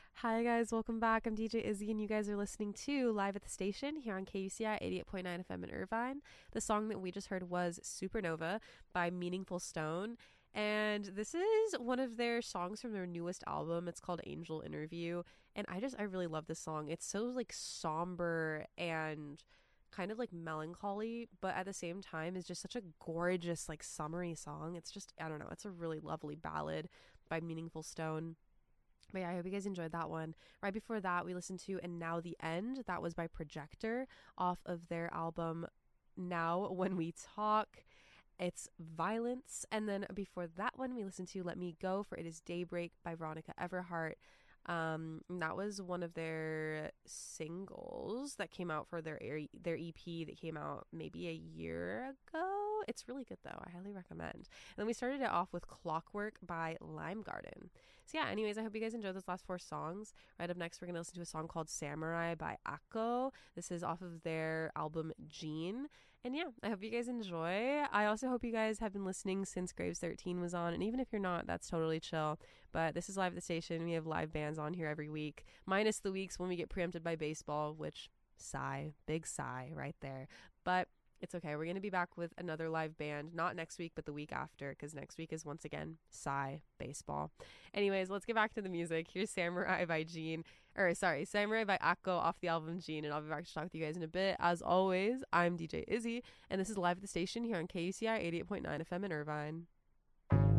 Hi guys, welcome back. I'm DJ Izzy and you guys are listening to Live at the Station here on KUCI 88.9 FM in Irvine. The song that we just heard was Supernova by Meaningful Stone. And this is one of their songs from their newest album. It's called Angel Interview. And I really love this song. It's so like somber and kind of like melancholy, but at the same time is just such a gorgeous, like summery song. It's just, I don't know, it's a really lovely ballad by Meaningful Stone. But yeah, I hope you guys enjoyed that one. Right before that, we listened to And Now the End. That was by Projector off of their album Now When We Talk. It's Violence. And then before that one, we listened to Let Me Go for It Is Daybreak by Veronica Everhart. That was one of their singles that came out for their EP that came out maybe a year ago. It's really good though. I highly recommend. And then we started it off with Clockwork by Lime Garden. So yeah, anyways, I hope you guys enjoyed those last four songs. Right up next, we're gonna listen to a song called Samurai by Akko. This is off of their album Gene. And yeah, I hope you guys enjoy. I also hope you guys have been listening since Graves 13 was on. And even if you're not, that's totally chill. But this is Live at the Station. We have live bands on here every week, minus the weeks when we get preempted by baseball, which big sigh right there. But it's okay. We're going to be back with another live band, not next week, but the week after, because next week is once again baseball. Anyways, let's get back to the music. Here's Samurai by Samurai by Akko off the album Gene, and I'll be back to talk with you guys in a bit. As always, I'm DJ Izzy, and this is Live at the Station here on KUCI 88.9 FM in Irvine.